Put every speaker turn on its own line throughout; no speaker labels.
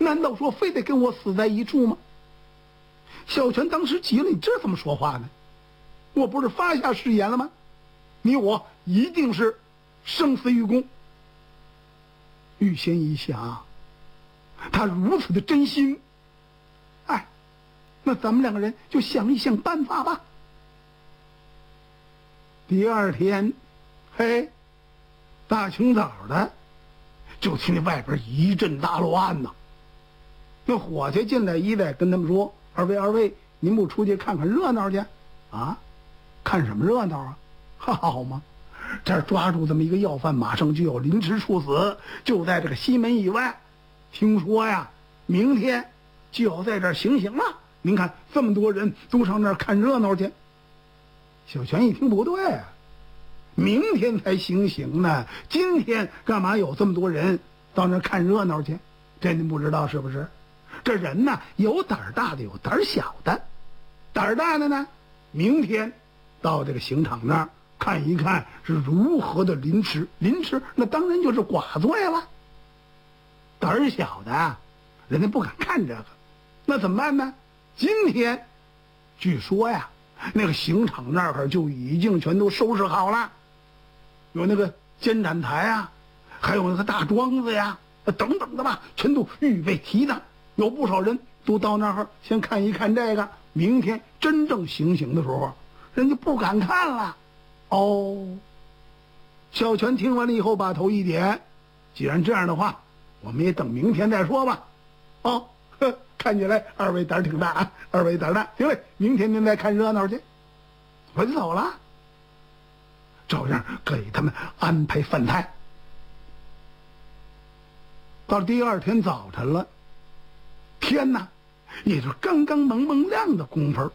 难道说非得跟我死在一处吗？小泉当时急了，你这怎么说话呢？我不是发下誓言了吗？你我一定是生死与共。玉仙一想，他如此的真心，哎，那咱们两个人就想一想办法吧。第二天，嘿，大清早的，就听见外边一阵大乱呐。那伙计进来一来跟他们说：“二位，您不出去看看热闹去？啊，看什么热闹啊？好嘛，这儿抓住这么一个要犯，马上就要凌迟处死，就在这个西门以外。听说呀，明天就要在这儿行刑了。您看这么多人都上那儿看热闹去。”小泉一听不对啊，明天才行刑呢，今天干嘛有这么多人到那儿看热闹去？这您不知道是不是？这人呢，有胆儿大的，有胆儿小的。胆儿大的呢，明天到这个刑场那儿看一看是如何的凌迟，那当然就是剐罪了。胆儿小的，人家不敢看这个，那怎么办呢？今天据说呀，那个刑场那儿就已经全都收拾好了，有那个监斩台啊，还有那个大桩子呀，等等的吧，全都预备提当。有不少人都到那儿先看一看这个，明天真正行刑的时候，人家不敢看了。哦，小泉听完了以后，把头一点，既然这样的话，我们也等明天再说吧。哦，看起来二位胆儿挺大啊，二位胆儿大，行嘞，明天您再看热闹去。我就走了，照样给他们安排饭菜。到了第二天早晨了，天哪，也就刚刚蒙蒙亮的功夫，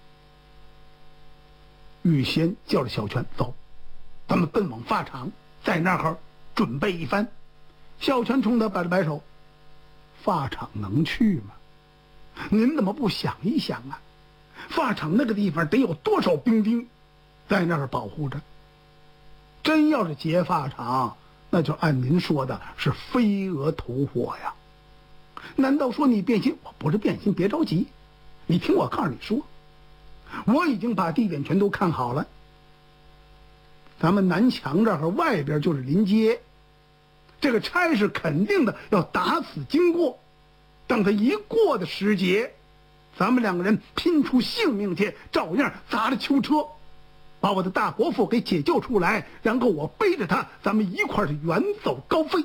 玉仙叫着小泉走，咱们奔往法场，在那儿准备一番。小泉冲他摆了摆手：“法场能去吗？您怎么不想一想啊？法场那个地方得有多少兵丁在那儿保护着？真要是劫法场，那就按您说的是飞蛾投火呀。难道说你变心？我不是变心，别着急，你听我告诉你说，我已经把地点全都看好了。咱们南墙这儿外边就是临街，这个差事肯定的要打此经过。等他一过的时节，咱们两个人拼出性命去，照样砸了囚车，把我的大伯父给解救出来，然后我背着他，咱们一块儿远走高飞。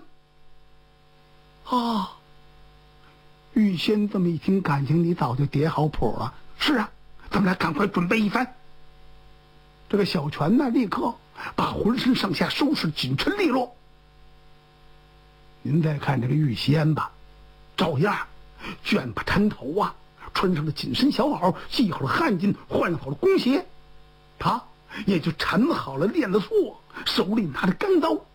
啊！玉仙这么一听，感情你早就叠好谱了。是啊，咱们俩赶快准备一番。这个小泉呢，立刻把浑身上下收拾紧陈利落。您再看这个玉仙吧，照样卷把缠头啊，穿上了紧身小袄，系好了汗巾，换好了弓鞋，他也就缠好了链子锁，手里拿着钢刀。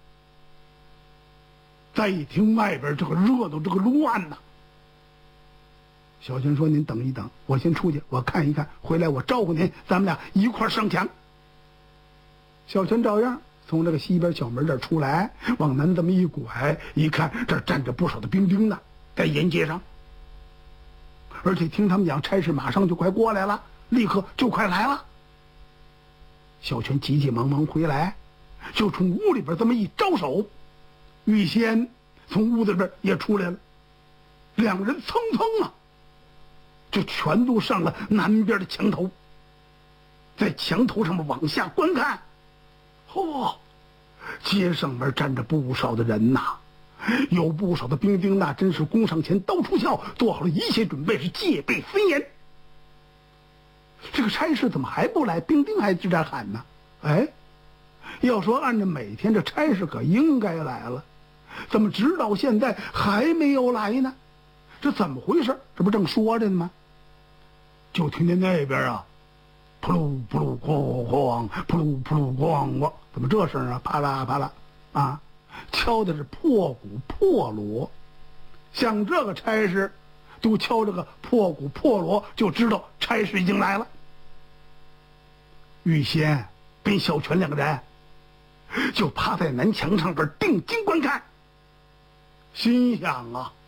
再一听外边这个热闹，这个乱呐，小泉说：“您等一等，我先出去，我看一看，回来我招呼您，咱们俩一块儿上墙。”小泉照样从这个西边小门这儿出来，往南这么一拐，一看这儿站着不少的兵丁呢，在沿街上。而且听他们讲，差事马上就快过来了，立刻就快来了。小泉急急忙忙回来，就从屋里边这么一招手，玉仙从屋子里边也出来了，两人蹭蹭啊，就全都上了南边的墙头，在墙头上面往下观看。街上面站着不少的人呐，有不少的兵丁，那真是弓上前刀出鞘，做好了一切准备，是戒备森严。这个差事怎么还不来？兵丁还在这喊呢。哎，要说按照每天这差事可应该来了，怎么直到现在还没有来呢？这怎么回事？这不正说着呢吗？就听见那边啊，扑噜扑噜咣咣，扑噜扑噜咣咣，怎么这声啊？啪啦啪啦啊，敲的是破鼓破锣。像这个差事都敲这个破鼓破锣，就知道差事已经来了。玉仙跟小泉两个人就趴在南墙上边定睛观看，心想啊，